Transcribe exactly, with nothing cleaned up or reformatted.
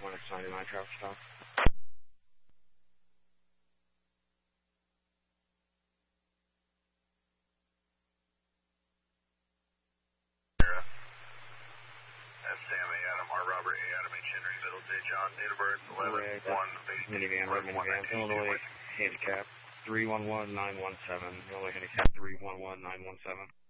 Hornet ninety-nine traffic stop. Sammy Adam, R. Robert A. Adam H. Henry, Middle J. John, date of birth eleven one minivan, red minivan, Illinois handicap three one one nine one seven, Illinois handicap three one one nine one seven.